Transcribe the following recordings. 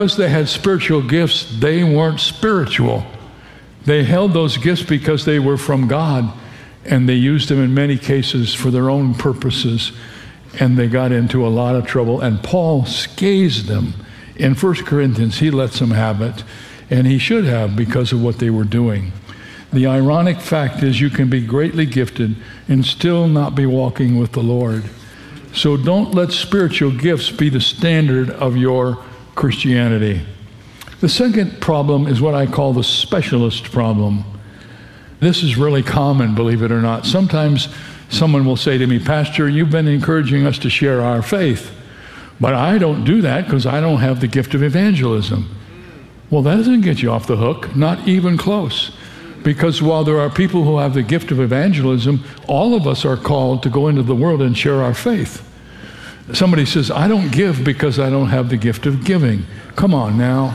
Because they had spiritual gifts, they weren't spiritual. They held those gifts because they were from God, and they used them in many cases for their own purposes, and they got into a lot of trouble. And Paul scathes them. In 1 Corinthians, he lets them have it, and he should have because of what they were doing. The ironic fact is you can be greatly gifted and still not be walking with the Lord. So don't let spiritual gifts be the standard of your Christianity. The second problem is what I call the specialist problem. This is really common, believe it or not. Sometimes someone will say to me, Pastor, you've been encouraging us to share our faith, but I don't do that because I don't have the gift of evangelism. Well, that doesn't get you off the hook, not even close. Because while there are people who have the gift of evangelism, all of us are called to go into the world and share our faith. Somebody says, I don't give because I don't have the gift of giving. Come on now.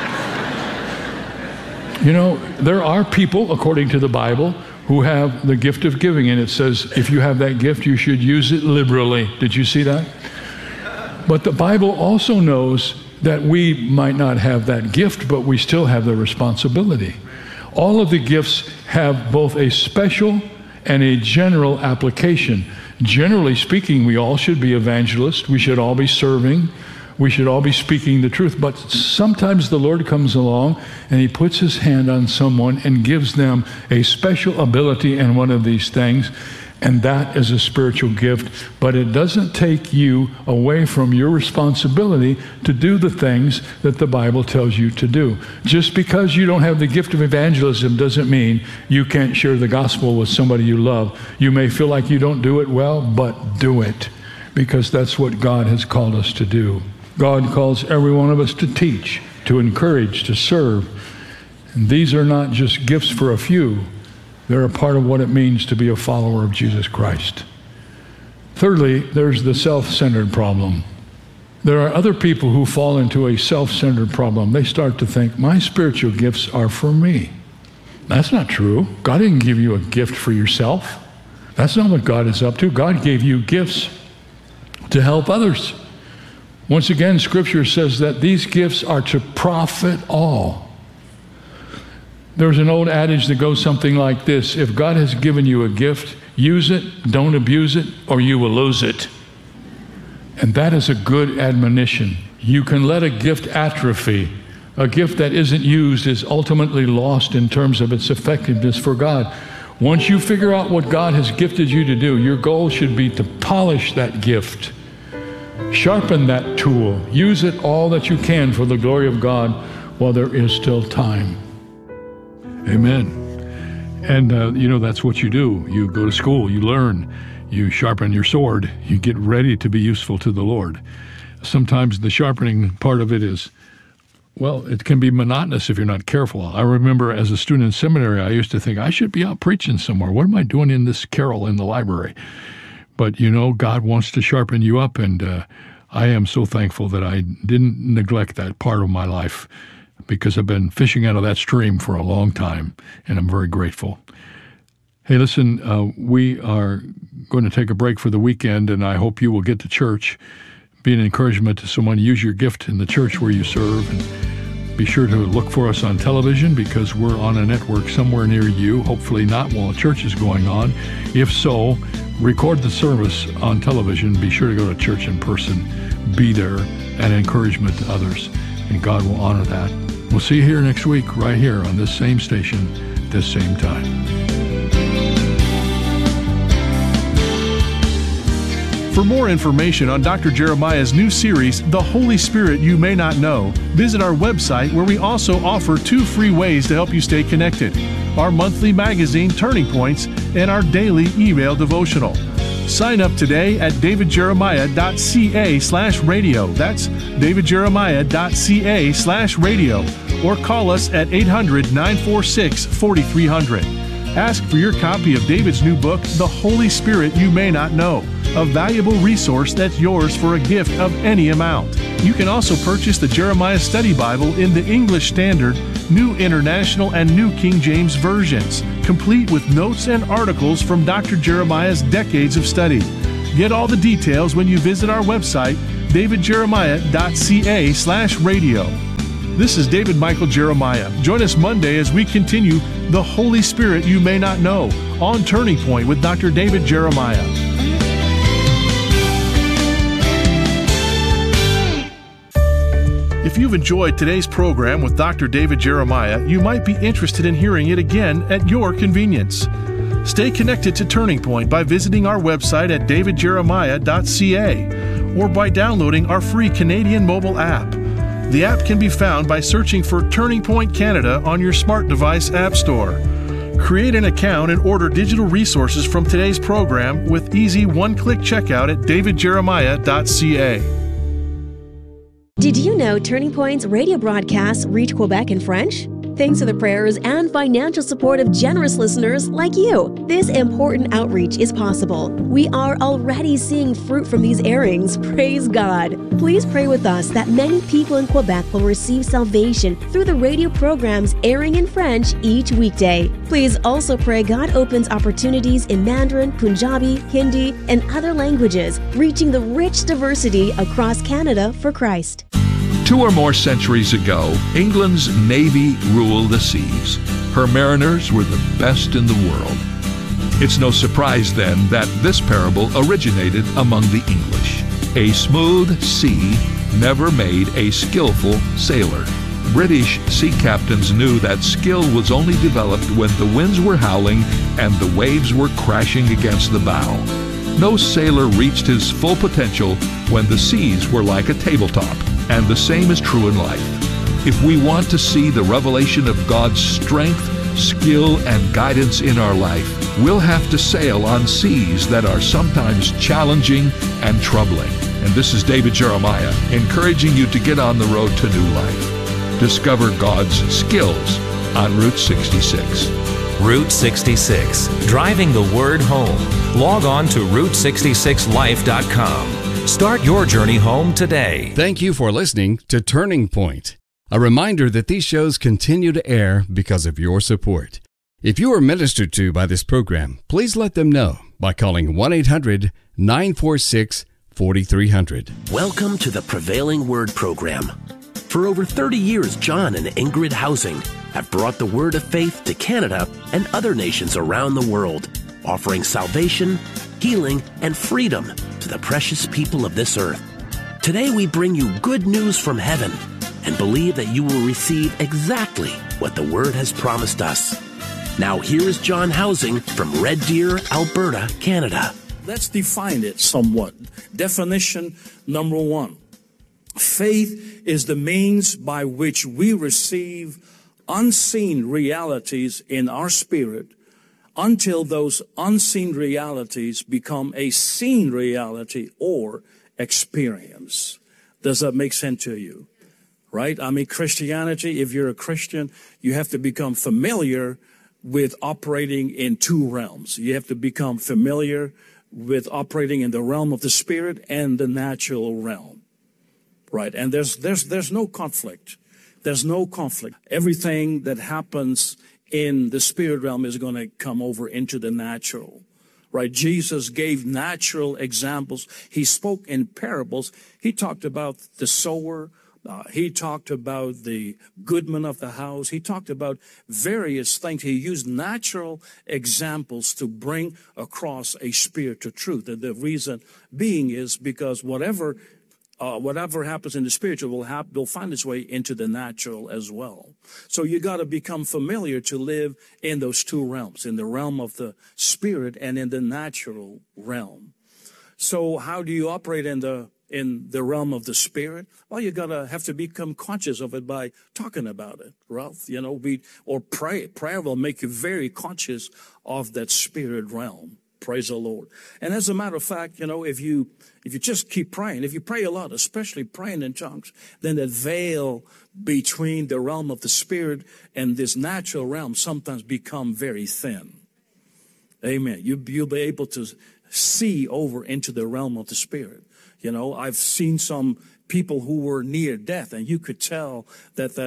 You know, there are people, according to the Bible, who have the gift of giving, and it says, if you have that gift, you should use it liberally. Did you see that? But the Bible also knows that we might not have that gift, but we still have the responsibility. All of the gifts have both a special and a general application. Generally speaking, we all should be evangelists. We should all be serving. We should all be speaking the truth. But sometimes the Lord comes along and he puts his hand on someone and gives them a special ability in one of these things. And that is a spiritual gift. But it doesn't take you away from your responsibility to do the things that the Bible tells you to do. Just because you don't have the gift of evangelism doesn't mean you can't share the gospel with somebody you love. You may feel like you don't do it well, but do it, because that's what God has called us to do. God calls every one of us to teach, to encourage, to serve. And these are not just gifts for a few. They're a part of what it means to be a follower of Jesus Christ. Thirdly, there's the self-centered problem. There are other people who fall into a self-centered problem. They start to think, my spiritual gifts are for me. That's not true. God didn't give you a gift for yourself. That's not what God is up to. God gave you gifts to help others. Once again, Scripture says that these gifts are to profit all. There's an old adage that goes something like this: if God has given you a gift, use it, don't abuse it, or you will lose it. And that is a good admonition. You can let a gift atrophy. A gift that isn't used is ultimately lost in terms of its effectiveness for God. Once you figure out what God has gifted you to do, your goal should be to polish that gift. Sharpen that tool. Use it all that you can for the glory of God while there is still time. Amen. And, that's what you do. You go to school, you learn, you sharpen your sword, you get ready to be useful to the Lord. Sometimes the sharpening part of it is, it can be monotonous if you're not careful. I remember as a student in seminary, I used to think, I should be out preaching somewhere. What am I doing in this carrel in the library? But, God wants to sharpen you up, and I am so thankful that I didn't neglect that part of my life, because I've been fishing out of that stream for a long time, and I'm very grateful. Hey, listen, we are going to take a break for the weekend, and I hope you will get to church, be an encouragement to someone, use your gift in the church where you serve, and be sure to look for us on television, because we're on a network somewhere near you, hopefully not while church is going on. If so, record the service on television. Be sure to go to church in person. Be there, an encouragement to others, and God will honor that. We'll see you here next week, right here on this same station, this same time. For more information on Dr. Jeremiah's new series, The Holy Spirit You May Not Know, visit our website, where we also offer 2 free ways to help you stay connected: our monthly magazine, Turning Points, and our daily email devotional. Sign up today at davidjeremiah.ca/radio. That's davidjeremiah.ca/radio. Or call us at 800-946-4300. Ask for your copy of David's new book, The Holy Spirit You May Not Know, a valuable resource that's yours for a gift of any amount. You can also purchase the Jeremiah Study Bible in the English Standard, New International, and New King James versions, complete with notes and articles from Dr. Jeremiah's decades of study. Get all the details when you visit our website, davidjeremiah.ca/radio. This is David Michael Jeremiah. Join us Monday as we continue The Holy Spirit You May Not Know on Turning Point with Dr. David Jeremiah. If you've enjoyed today's program with Dr. David Jeremiah, you might be interested in hearing it again at your convenience. Stay connected to Turning Point by visiting our website at davidjeremiah.ca or by downloading our free Canadian mobile app. The app can be found by searching for Turning Point Canada on your smart device app store. Create an account and order digital resources from today's program with easy one-click checkout at davidjeremiah.ca. Did you know Turning Point's radio broadcasts reach Quebec in French? Thanks to the prayers and financial support of generous listeners like you, this important outreach is possible. We are already seeing fruit from these airings. Praise God. Please pray with us that many people in Quebec will receive salvation through the radio programs airing in French each weekday. Please also pray God opens opportunities in Mandarin, Punjabi, Hindi, and other languages, reaching the rich diversity across Canada for Christ. 2 or more centuries ago, England's navy ruled the seas. Her mariners were the best in the world. It's no surprise then that this parable originated among the English. A smooth sea never made a skillful sailor. British sea captains knew that skill was only developed when the winds were howling and the waves were crashing against the bow. No sailor reached his full potential when the seas were like a tabletop. And the same is true in life. If we want to see the revelation of God's strength, skill, and guidance in our life, we'll have to sail on seas that are sometimes challenging and troubling. And this is David Jeremiah, encouraging you to get on the road to new life. Discover God's skills on Route 66. Route 66, driving the word home. Log on to Route66Life.com. Start your journey home today. Thank you for listening to Turning Point. A reminder that these shows continue to air because of your support. If you are ministered to by this program, please let them know by calling 1-800-946-4300. Welcome to the Prevailing Word program. For over 30 years, John and Ingrid Housing have brought the word of faith to Canada and other nations around the world, offering salvation, healing, and freedom to the precious people of this earth. Today we bring you good news from heaven and believe that you will receive exactly what the Word has promised us. Now here is John Housing from Red Deer, Alberta, Canada. Let's define it somewhat. Definition number 1. Faith is the means by which we receive unseen realities in our spirit until those unseen realities become a seen reality or experience. Does that make sense to you? Right? I mean, Christianity, if you're a Christian, you have to become familiar with operating in 2 realms. You have to become familiar with operating in the realm of the spirit and the natural realm. Right? And there's no conflict. There's no conflict. Everything that happens in the spirit realm is going to come over into the natural, right? Jesus gave natural examples. He spoke in parables. He talked about the sower. He talked about the goodman of the house. He talked about various things. He used natural examples to bring across a spiritual truth. And the reason being is because whatever happens in the spiritual will find its way into the natural as well. So you got to become familiar to live in those 2 realms, in the realm of the spirit and in the natural realm. So how do you operate in the realm of the spirit? Well, you have to become conscious of it by talking about it, Ralph. Or pray. Prayer will make you very conscious of that spirit realm. Praise the Lord. And as a matter of fact, if you just keep praying, if you pray a lot, especially praying in tongues, then that veil between the realm of the spirit and this natural realm sometimes become very thin. Amen. You'll be able to see over into the realm of the spirit. I've seen some people who were near death, and you could tell that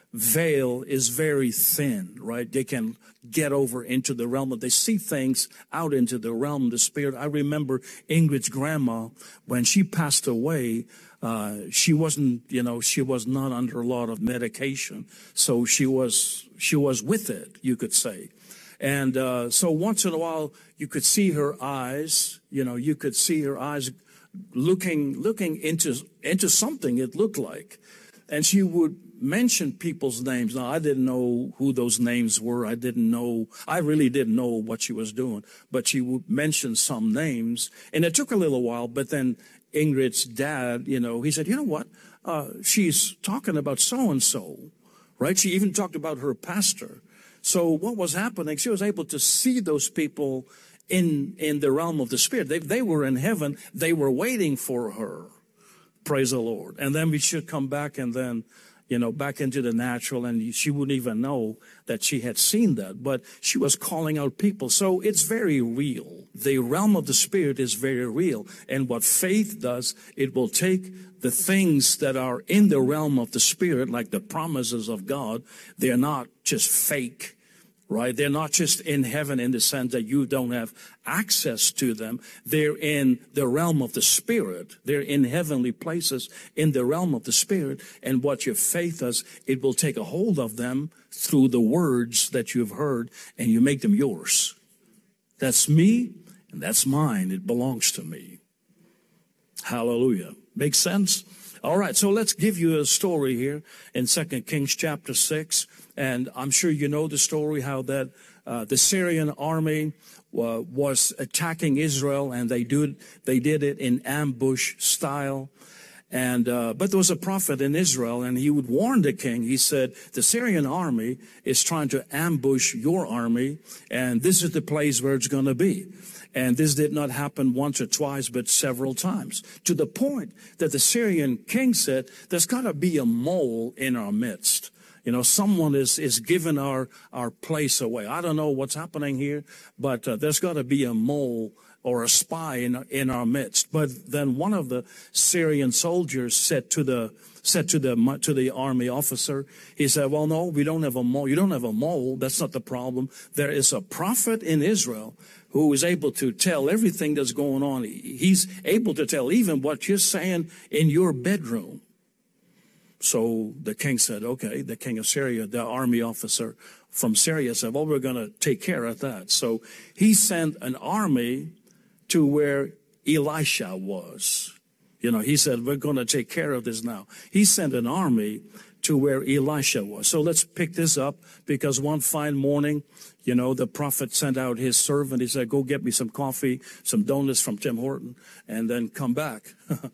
veil is very thin, right? They can get over into the realm of, they see things out into the realm of the spirit. I remember Ingrid's grandma, when she passed away, she wasn't, she was not under a lot of medication. So she was with it, you could say. And, so once in a while, you could see her eyes, you could see her eyes looking into something it looked like. And she would mention people's names. Now, I didn't know who those names were. I really didn't know what she was doing, but she would mention some names. And it took a little while, but then Ingrid's dad, he said, you know what? She's talking about so-and-so, right? She even talked about her pastor. So what was happening, she was able to see those people in the realm of the spirit. They were in heaven. They were waiting for her. Praise the Lord. And then we should come back and then, back into the natural, and she wouldn't even know that she had seen that. But she was calling out people. So it's very real. The realm of the spirit is very real. And what faith does, it will take the things that are in the realm of the spirit, like the promises of God. They're not just fake. Right? They're not just in heaven in the sense that you don't have access to them. They're in the realm of the spirit. They're in heavenly places in the realm of the spirit. And what your faith does, it will take a hold of them through the words that you've heard, and you make them yours. That's me and that's mine. It belongs to me. Hallelujah. Makes sense? All right, so let's give you a story here in 2 Kings chapter 6. And I'm sure you know the story, how that the Syrian army was attacking Israel, and they did it in ambush style. And but there was a prophet in Israel, and he would warn the king. He said, the Syrian army is trying to ambush your army, and this is the place where it's going to be. And this did not happen once or twice, but several times, to the point that the Syrian king said, there's got to be a mole in our midst. Someone is giving our place away. I don't know what's happening here, but there's got to be a mole or a spy in our midst. But then one of the Syrian soldiers said to the army officer, he said, well, no, we don't have a mole. You don't have a mole. That's not the problem. There is a prophet in Israel who is able to tell everything that's going on. He's able to tell even what you're saying in your bedroom. So the king said, okay, the king of Syria, the army officer from Syria said, well, we're going to take care of that. So he sent an army to where Elisha was. He said, we're going to take care of this now. He sent an army to where Elisha was. So let's pick this up, because one fine morning, the prophet sent out his servant. He said, go get me some coffee, some donuts from Tim Horton, and then come back.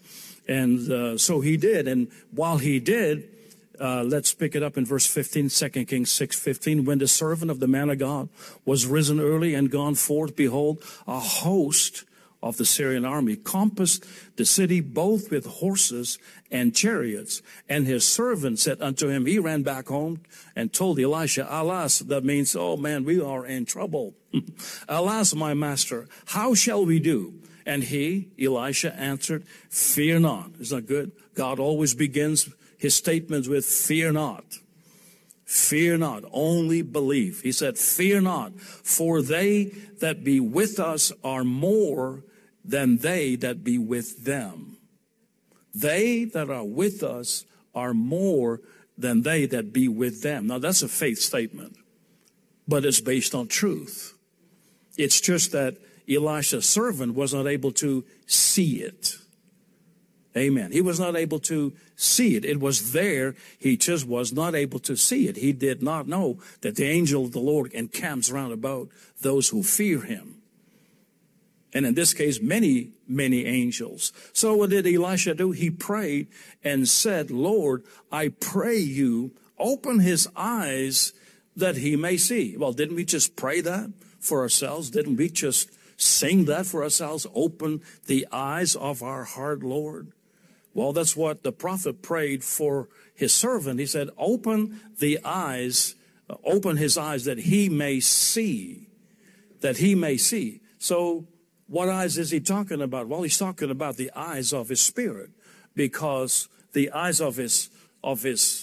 And so he did. And while he did, let's pick it up in verse 15, 2 Kings 6:15. When the servant of the man of God was risen early and gone forth, behold, a host of the Syrian army compassed the city both with horses and chariots. And his servant said unto him, he ran back home and told Elisha, alas, that means, oh man, we are in trouble. Alas, my master, how shall we do? And he, Elisha, answered, fear not. Isn't that good? God always begins his statements with fear not. Fear not, only believe. He said, fear not, for they that be with us are more than they that be with them. They that are with us are more than they that be with them. Now that's a faith statement, but it's based on truth. It's just that Elisha's servant was not able to see it. Amen. He was not able to see it. It was there. He just was not able to see it. He did not know that the angel of the Lord encamps round about those who fear him. And in this case, many, many angels. So what did Elisha do? He prayed and said, Lord, I pray you, open his eyes that he may see. Well, didn't we just pray that for ourselves? Didn't we just sing that for ourselves? Open the eyes of our heart, Lord. Well, that's what the prophet prayed for his servant. He said, open the eyes, open his eyes that he may see, that he may see. So what eyes is he talking about? Well, he's talking about the eyes of his spirit, because the eyes of his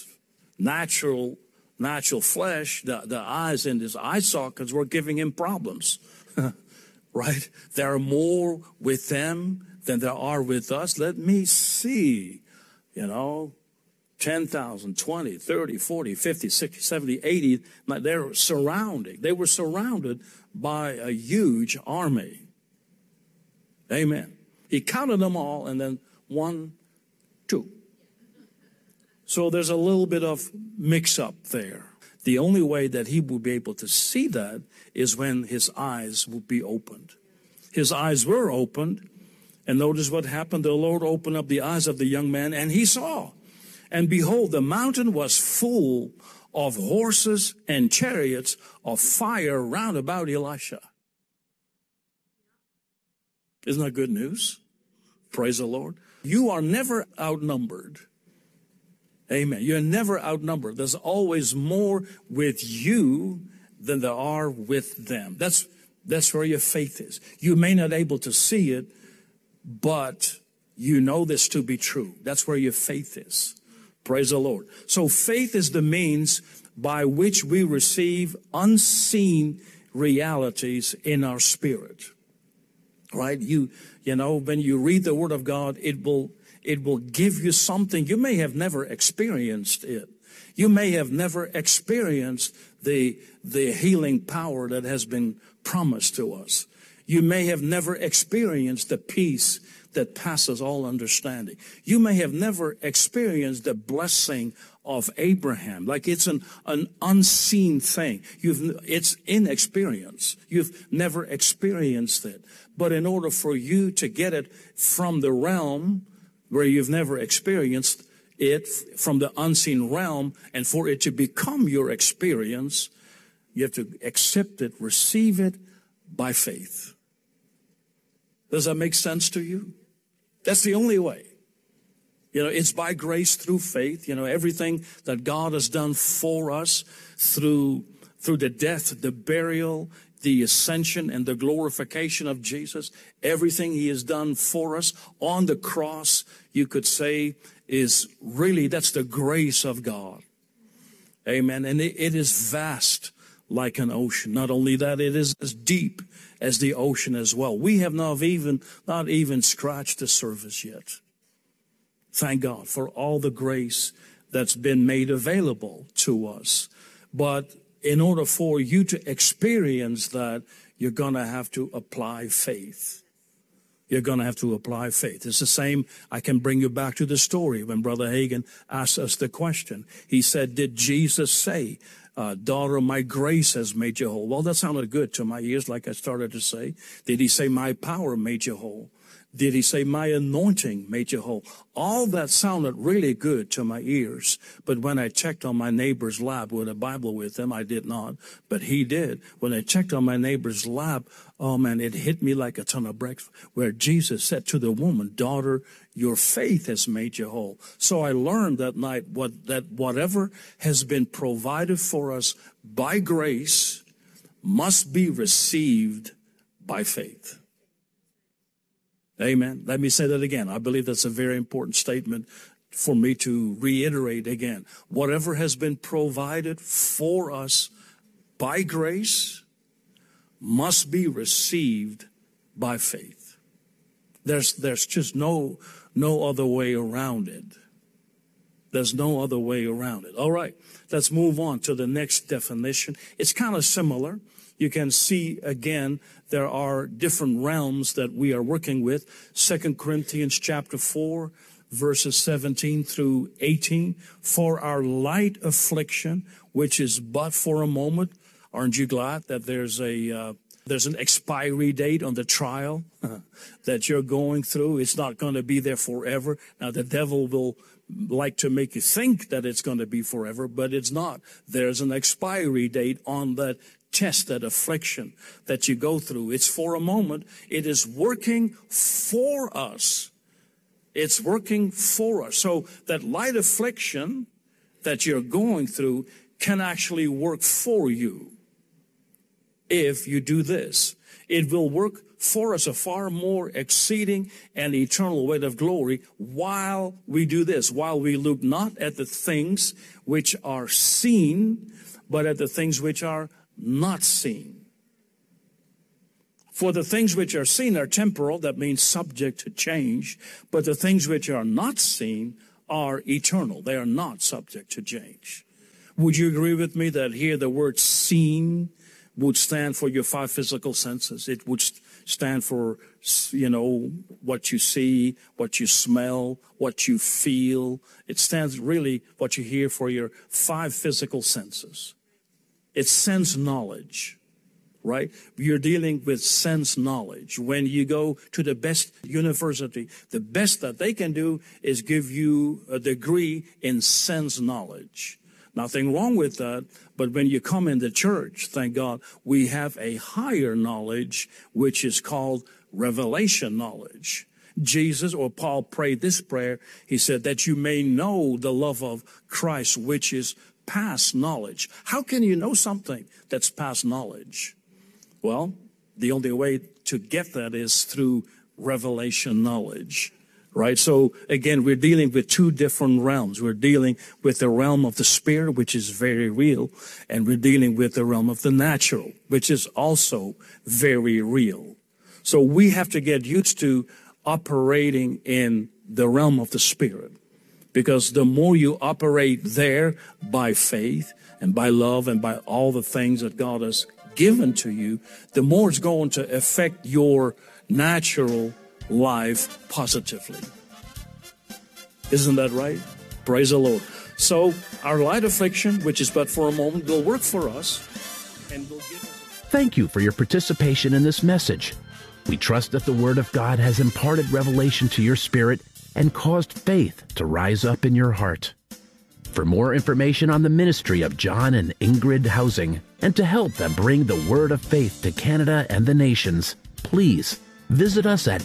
natural flesh, the eyes in his eye sockets were giving him problems. Right? There are more with them than there are with us. Let me see, 10,000, 20, 30, 40, 50, 60, 70, 80. They were surrounded by a huge army. Amen. He counted them all, and then 1, 2. So there's a little bit of mix-up there. The only way that he would be able to see that is when his eyes would be opened. His eyes were opened, and notice what happened. The Lord opened up the eyes of the young man, and he saw. And behold, the mountain was full of horses and chariots of fire round about Elisha. Isn't that good news? Praise the Lord. You are never outnumbered. Amen. You're never outnumbered. There's always more with you than there are with them. That's where your faith is. You may not be able to see it, but you know this to be true. That's where your faith is. Praise the Lord. So faith is the means by which we receive unseen realities in our spirit. Right? When you read the Word of God, it will give you something. You may have never experienced it. You may have never experienced the healing power that has been promised to us. You may have never experienced the peace that passes all understanding. You may have never experienced the blessing of Abraham. Like it's an unseen thing. It's inexperience. You've never experienced it. But in order for you to get it from the realm where you've never experienced it, from the unseen realm, and for it to become your experience, you have to accept it, receive it by faith. Does that make sense to you? That's the only way. It's by grace through faith. Everything that God has done for us through the death, the burial, the ascension, and the glorification of Jesus, everything he has done for us on the cross, you could say, is really, that's the grace of God. Amen. And it is vast like an ocean. Not only that, it is as deep as the ocean as well. We have not even scratched the surface yet. Thank God for all the grace that's been made available to us. But in order for you to experience that, you're going to have to apply faith. You're going to have to apply faith. It's the same. I can bring you back to the story when Brother Hagin asked us the question. He said, did Jesus say, daughter, my grace has made you whole? Well, that sounded good to my ears, like I started to say. Did he say my power made you whole? Did he say my anointing made you whole? All that sounded really good to my ears. But when I checked on my neighbor's lap with a Bible with him, I did not, but he did. When I checked on my neighbor's lap, oh man, it hit me like a ton of bricks, where Jesus said to the woman, daughter, your faith has made you whole. So I learned that night that whatever has been provided for us by grace must be received by faith. Amen. Let me say that again. I believe that's a very important statement for me to reiterate again. Whatever has been provided for us by grace must be received by faith. There's just no other way around it. There's no other way around it. All right, let's move on to the next definition. It's kind of similar. You can see again, there are different realms that we are working with. 2 Corinthians chapter 4, verses 17 through 18. For our light affliction, which is but for a moment. Aren't you glad that there's an expiry date on the trial that you're going through? It's not going to be there forever. Now, the devil will like to make you think that it's going to be forever, but it's not. There's an expiry date on that test, that affliction that you go through. It's for a moment. It is working for us. It's working for us. So that light affliction that you're going through can actually work for you if you do this. It will work for us a far more exceeding and eternal weight of glory while we do this, while we look not at the things which are seen, but at the things which are not seen. For the things which are seen are temporal, that means subject to change, but the things which are not seen are eternal. They are not subject to change. Would you agree with me that here the word seen would stand for your 5 physical senses? It would stand for, what you see, what you smell, what you feel. It stands really what you hear for your 5 physical senses. It's sense knowledge, right? You're dealing with sense knowledge. When you go to the best university, the best that they can do is give you a degree in sense knowledge. Nothing wrong with that, but when you come in the church, thank God, we have a higher knowledge, which is called revelation knowledge. Jesus or Paul prayed this prayer. He said that you may know the love of Christ, which is past knowledge. How can you know something that's past knowledge? Well, the only way to get that is through revelation knowledge. Right? So again, we're dealing with 2 different realms. We're dealing with the realm of the spirit, which is very real, and we're dealing with the realm of the natural, which is also very real. So we have to get used to operating in the realm of the spirit, because the more you operate there by faith and by love and by all the things that God has given to you, the more it's going to affect your natural life positively. Isn't that right? Praise the Lord. So our light affliction, which is but for a moment, will work for us and will give us... Thank you for your participation in this message. We trust that the Word of God has imparted revelation to your spirit and caused faith to rise up in your heart. For more information on the ministry of John and Ingrid Housing, and to help them bring the Word of faith to Canada and the nations, please visit us at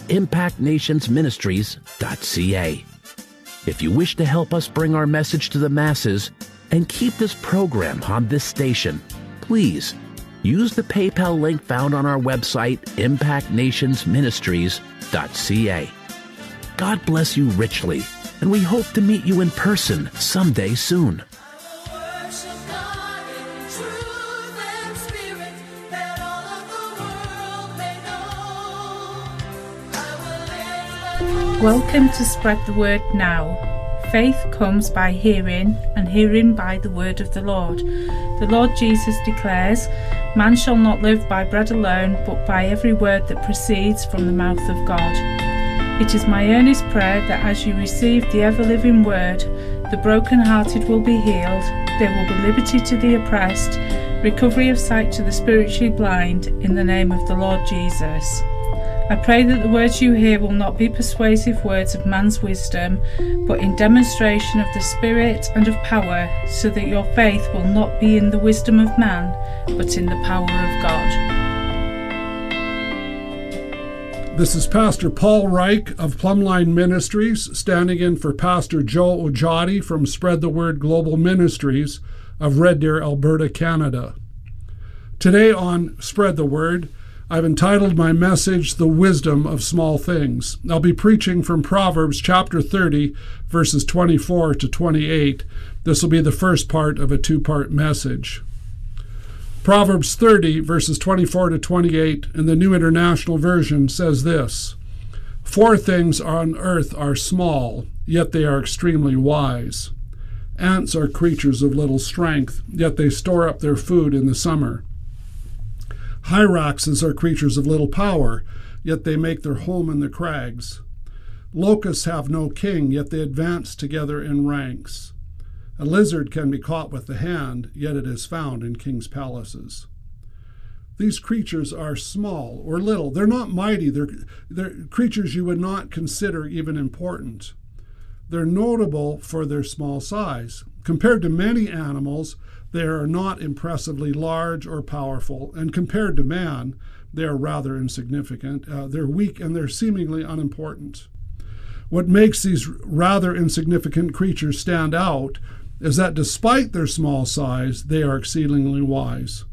impactnationsministries.ca. If you wish to help us bring our message to the masses and keep this program on this station, please use the PayPal link found on our website, impactnationsministries.ca. God bless you richly, and we hope to meet you in person someday soon. Welcome to Spread the Word Now. Faith comes by hearing, and hearing by the word of the Lord. The Lord Jesus declares, "Man shall not live by bread alone, but by every word that proceeds from the mouth of God." It is my earnest prayer that as you receive the ever-living word, the broken-hearted will be healed, there will be liberty to the oppressed, recovery of sight to the spiritually blind, in the name of the Lord Jesus. I pray that the words you hear will not be persuasive words of man's wisdom, but in demonstration of the Spirit and of power, so that your faith will not be in the wisdom of man, but in the power of God. This is Pastor Paul Reich of Plumline Ministries, standing in for Pastor Joe Ojadi from Spread the Word Global Ministries of Red Deer, Alberta, Canada. Today on Spread the Word, I've entitled my message, The Wisdom of Small Things. I'll be preaching from Proverbs chapter 30, verses 24 to 28. This will be the first part of a 2-part message. Proverbs 30, verses 24 to 28 in the New International Version says this: 4 things on earth are small, yet they are extremely wise. Ants are creatures of little strength, yet they store up their food in the summer. Hyraxes are creatures of little power, yet they make their home in the crags. Locusts have no king, yet they advance together in ranks. A lizard can be caught with the hand, yet it is found in kings' palaces. These creatures are small or little. They're not mighty. They're creatures you would not consider even important. They're notable for their small size. Compared to many animals, they are not impressively large or powerful, and compared to man, they are rather insignificant. They're weak and they're seemingly unimportant. What makes these rather insignificant creatures stand out is that despite their small size, they are exceedingly wise.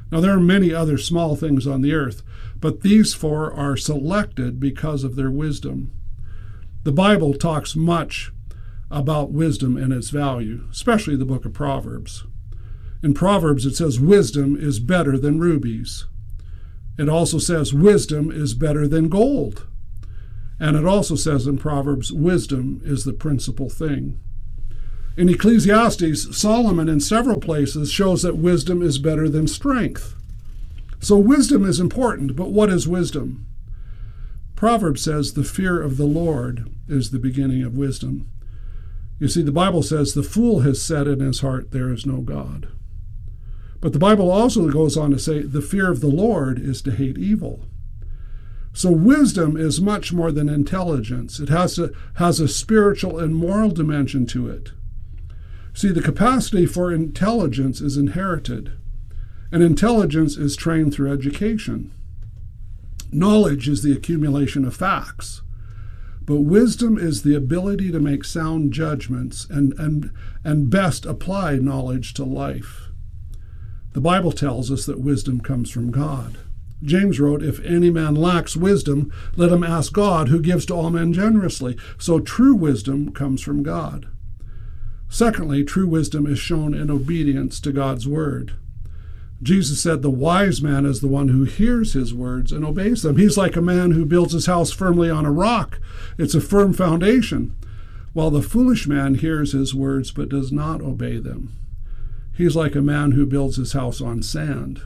Now, there are many other small things on the earth, but these four are selected because of their wisdom. The Bible talks much about wisdom and its value, especially the book of Proverbs. In Proverbs, it says wisdom is better than rubies. It also says wisdom is better than gold. And it also says in Proverbs, wisdom is the principal thing. In Ecclesiastes, Solomon in several places shows that wisdom is better than strength. So wisdom is important, but what is wisdom? Proverbs says the fear of the Lord is the beginning of wisdom. You see, the Bible says the fool has said in his heart, there is no God. But the Bible also goes on to say the fear of the Lord is to hate evil. So wisdom is much more than intelligence. It has a spiritual and moral dimension to it. See, the capacity for intelligence is inherited, and intelligence is trained through education. Knowledge is the accumulation of facts, but wisdom is the ability to make sound judgments and best apply knowledge to life. The Bible tells us that wisdom comes from God. James wrote, if any man lacks wisdom, let him ask God, who gives to all men generously. So true wisdom comes from God. Secondly, true wisdom is shown in obedience to God's word. Jesus said the wise man is the one who hears his words and obeys them. He's like a man who builds his house firmly on a rock. It's a firm foundation, while the foolish man hears his words but does not obey them. He's like a man who builds his house on sand.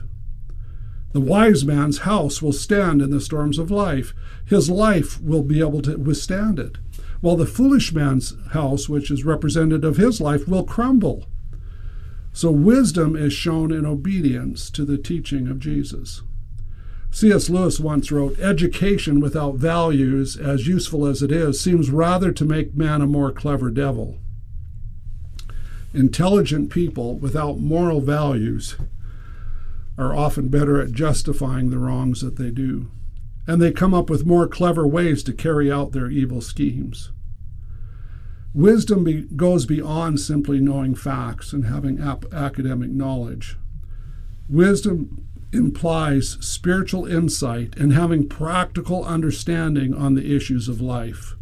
The wise man's house will stand in the storms of life. His life will be able to withstand it, while the foolish man's house, which is representative of his life, will crumble. So wisdom is shown in obedience to the teaching of Jesus. C.S. Lewis once wrote, education without values, as useful as it is, seems rather to make man a more clever devil. Intelligent people without moral values are often better at justifying the wrongs that they do, and they come up with more clever ways to carry out their evil schemes. Wisdom goes beyond simply knowing facts and having academic knowledge. Wisdom implies spiritual insight and having practical understanding on the issues of life.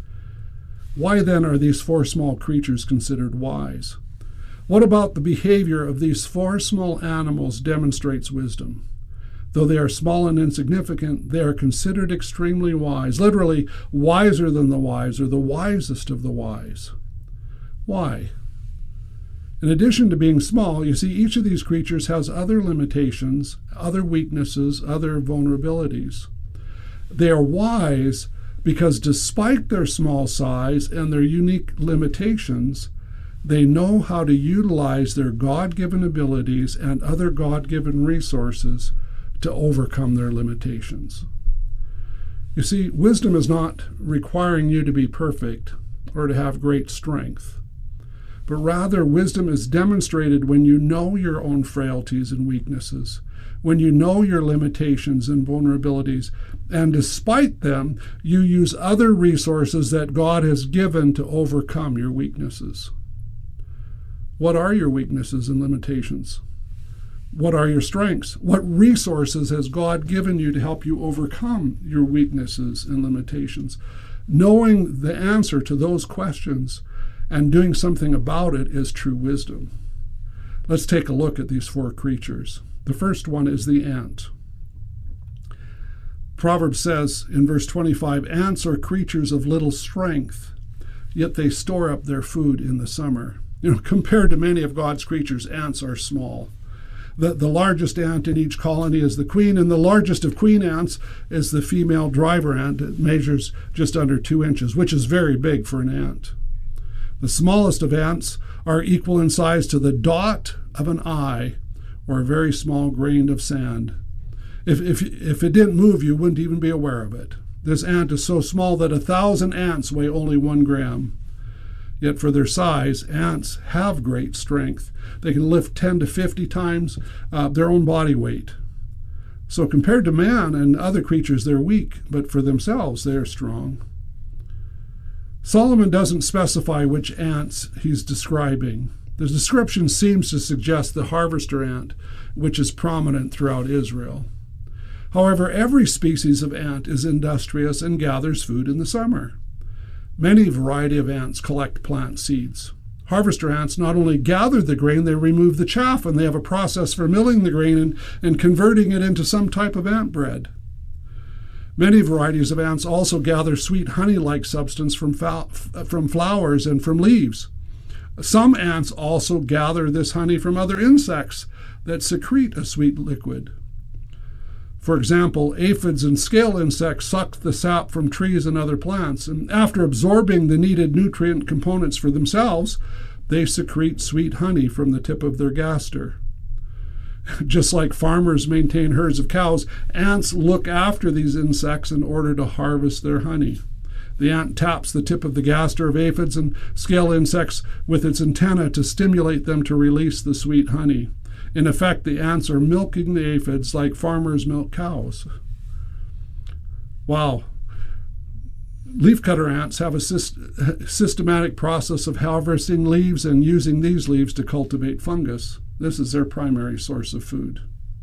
Why then are these four small creatures considered wise? What about the behavior of these four small animals demonstrates wisdom? Though they are small and insignificant, they are considered extremely wise, literally wiser than the wise, or the wisest of the wise. Why? In addition to being small, you see, each of these creatures has other limitations, other weaknesses, other vulnerabilities. They are wise because despite their small size and their unique limitations, they know how to utilize their God-given abilities and other God-given resources to overcome their limitations. You see, wisdom is not requiring you to be perfect or to have great strength, but rather wisdom is demonstrated when you know your own frailties and weaknesses, when you know your limitations and vulnerabilities, and despite them, you use other resources that God has given to overcome your weaknesses. What are your weaknesses and limitations? What are your strengths? What resources has God given you to help you overcome your weaknesses and limitations? Knowing the answer to those questions and doing something about it is true wisdom. Let's take a look at these four creatures. The first one is the ant. Proverbs says in verse 25, ants are creatures of little strength, yet they store up their food in the summer. Compared to many of God's creatures, ants are small. The largest ant in each colony is the queen, and the largest of queen ants is the female driver ant. It measures just under 2 inches, which is very big for an ant. The smallest of ants are equal in size to the dot of an eye or a very small grain of sand. If it didn't move, you wouldn't even be aware of it. This ant is so small that 1,000 ants weigh only 1 gram. Yet for their size, ants have great strength. They can lift 10 to 50 times their own body weight. So compared to man and other creatures, they're weak, but for themselves, they're strong. Solomon doesn't specify which ants he's describing, The description seems to suggest the harvester ant, which is prominent throughout Israel. However, every species of ant is industrious and gathers food in the summer. Many variety of ants collect plant seeds. Harvester ants not only gather the grain, they remove the chaff, and they have a process for milling the grain and converting it into some type of ant bread. Many varieties of ants also gather sweet honey-like substance from flowers and from leaves. Some ants also gather this honey from other insects that secrete a sweet liquid. For example, aphids and scale insects suck the sap from trees and other plants, and after absorbing the needed nutrient components for themselves, they secrete sweet honey from the tip of their gaster. Just like farmers maintain herds of cows, ants look after these insects in order to harvest their honey. The ant taps the tip of the gaster of aphids and scale insects with its antenna to stimulate them to release the sweet honey. In effect, the ants are milking the aphids like farmers milk cows. Wow. Leafcutter ants have a systematic process of harvesting leaves and using these leaves to cultivate fungus. This is their primary source of food.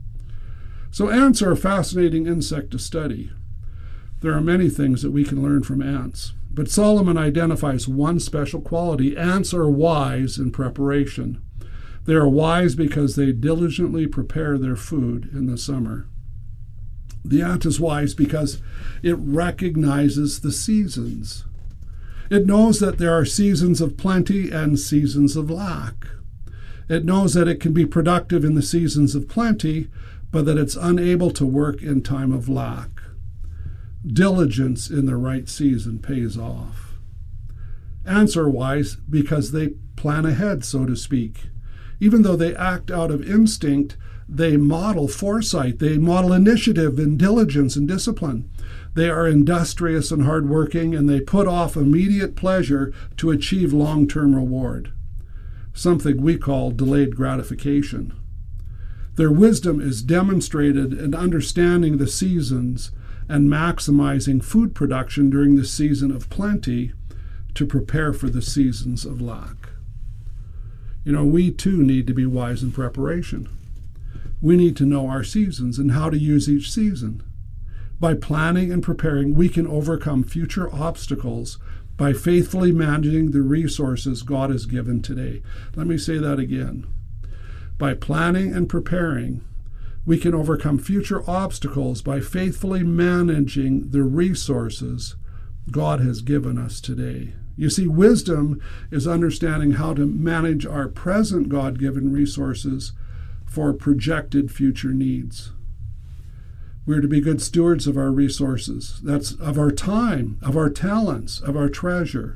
So ants are a fascinating insect to study. There are many things that we can learn from ants, but Solomon identifies one special quality. Ants are wise in preparation. They are wise because they diligently prepare their food in the summer. The ant is wise because it recognizes the seasons. It knows that there are seasons of plenty and seasons of lack. It knows that it can be productive in the seasons of plenty, but that it's unable to work in time of lack. Diligence in the right season pays off. Ants are wise because they plan ahead, so to speak. Even though they act out of instinct, they model foresight. They model initiative and diligence and discipline. They are industrious and hardworking, and they put off immediate pleasure to achieve long-term reward, something we call delayed gratification. Their wisdom is demonstrated in understanding the seasons and maximizing food production during the season of plenty to prepare for the seasons of lack. We too need to be wise in preparation. We need to know our seasons and how to use each season. By planning and preparing, we can overcome future obstacles by faithfully managing the resources God has given today. Let me say that again. By planning and preparing, we can overcome future obstacles by faithfully managing the resources God has given us today. You see, wisdom is understanding how to manage our present God-given resources for projected future needs. We're to be good stewards of our resources. That's of our time, of our talents, of our treasure.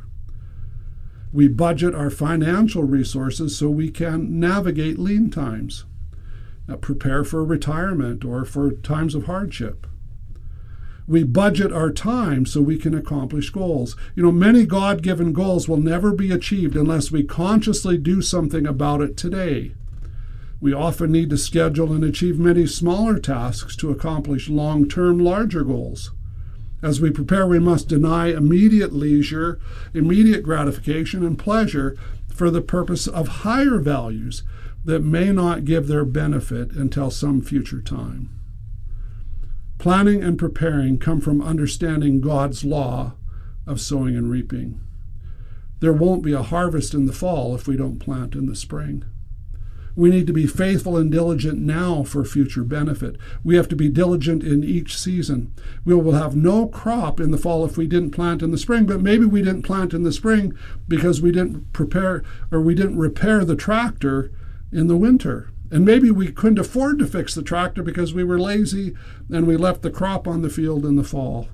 We budget our financial resources so we can navigate lean times, prepare for retirement or for times of hardship. We budget our time so we can accomplish goals. Many God-given goals will never be achieved unless we consciously do something about it today. We often need to schedule and achieve many smaller tasks to accomplish long-term, larger goals. As we prepare, we must deny immediate leisure, immediate gratification, and pleasure for the purpose of higher values that may not give their benefit until some future time. Planning and preparing come from understanding God's law of sowing and reaping. There won't be a harvest in the fall if we don't plant in the spring. We need to be faithful and diligent now for future benefit. We have to be diligent in each season. We will have no crop in the fall if we didn't plant in the spring, but maybe we didn't plant in the spring because we didn't prepare or we didn't repair the tractor in the winter. And maybe we couldn't afford to fix the tractor because we were lazy and we left the crop on the field in the fall.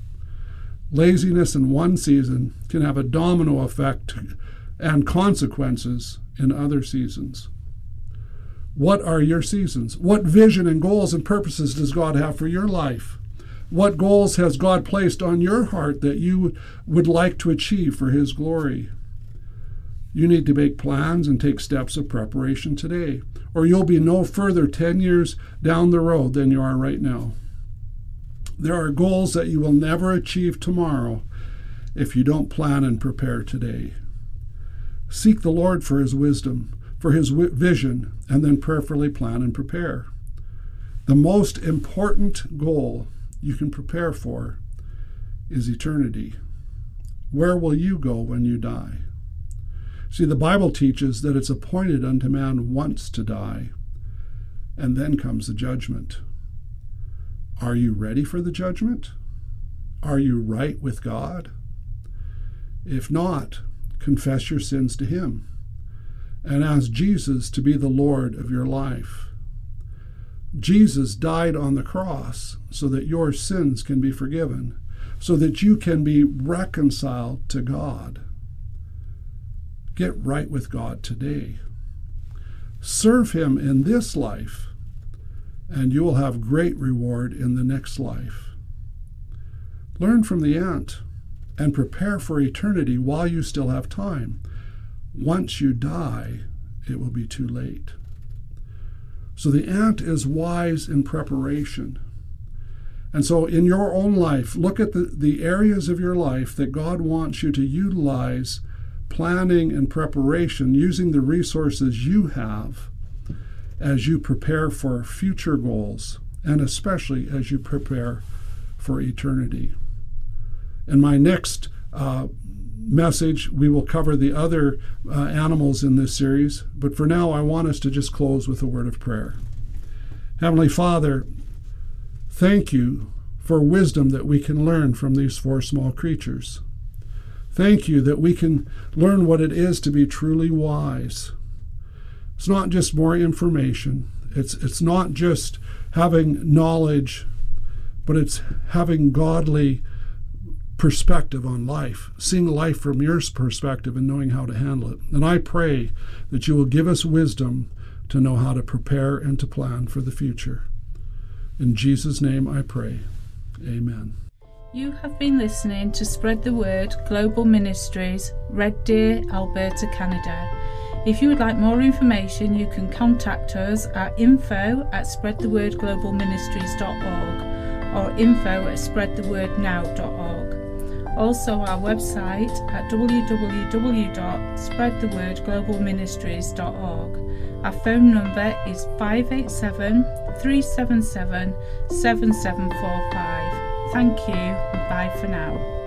Laziness in one season can have a domino effect and consequences in other seasons. What are your seasons? What vision and goals and purposes does God have for your life? What goals has God placed on your heart that you would like to achieve for His glory? You need to make plans and take steps of preparation today, or you'll be no further 10 years down the road than you are right now. There are goals that you will never achieve tomorrow if you don't plan and prepare today. Seek the Lord for His wisdom. for his vision, and then prayerfully plan and prepare. The most important goal you can prepare for is eternity. Where will you go when you die? See, the Bible teaches that it's appointed unto man once to die, and then comes the judgment. Are you ready for the judgment? Are you right with God? If not, confess your sins to him and ask Jesus to be the Lord of your life. Jesus died on the cross so that your sins can be forgiven, so that you can be reconciled to God. Get right with God today. Serve him in this life, and you will have great reward in the next life. Learn from the ant and prepare for eternity while you still have time. Once you die, it will be too late. So the ant is wise in preparation. And so in your own life, look at the areas of your life that God wants you to utilize planning and preparation, using the resources you have as you prepare for future goals, and especially as you prepare for eternity. In my next message, we will cover the other animals in this series, but for now I want us to just close with a word of prayer. Heavenly Father, thank you for wisdom that we can learn from these four small creatures. Thank you that we can learn what it is to be truly wise. It's not just more information. It's not just having knowledge, but it's having godly perspective on life, seeing life from your perspective and knowing how to handle it. And I pray that you will give us wisdom to know how to prepare and to plan for the future. In Jesus' name I pray. Amen. You have been listening to Spread the Word Global Ministries, Red Deer, Alberta, Canada. If you would like more information, you can contact us at info@spreadthewordglobalministries.org or info@spreadthewordnow.org. Also our website at www.spreadthewordglobalministries.org. Our phone number is 587-377-7745. Thank you and bye for now.